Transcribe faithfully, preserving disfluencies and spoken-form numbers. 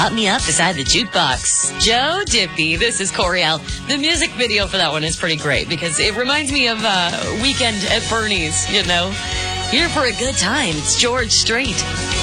Pop Me Up Beside the Jukebox. Joe Dippy. This is Coriel. The music video for that one is pretty great because it reminds me of uh, Weekend at Bernie's, you know. Here for a good time. It's George Strait.